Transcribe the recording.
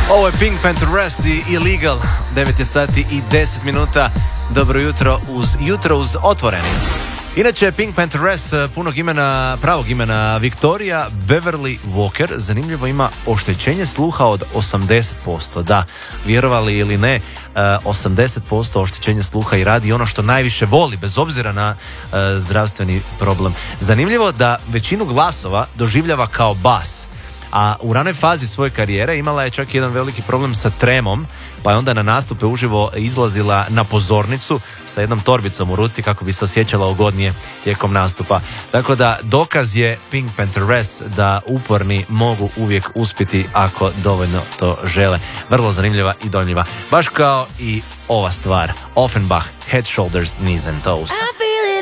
Ovo je Pink Pantheress i Illegal. 9 je sati i 10 minuta. Dobro jutro uz Otvoreni. Inače, Pink Pantheress pravog imena Victoria Beverly Walker, zanimljivo, ima oštećenje sluha od 80%. Da, vjerovali ili ne, 80% oštećenja sluha i radi ono što najviše voli, bez obzira na zdravstveni problem. Zanimljivo da većinu glasova doživljava kao bas, a u ranoj fazi svoje karijere imala je čak jedan veliki problem sa tremom, pa je onda na nastupe uživo izlazila na pozornicu sa jednom torbicom u ruci kako bi se osjećala ugodnije tijekom nastupa. Tako da dokaz je Pink Pantheress da uporni mogu uvijek uspjeti ako dovoljno to žele. Vrlo zanimljiva i dojmljiva. Baš kao i ova stvar. Offenbach, Head, Shoulders, Knees and Toes.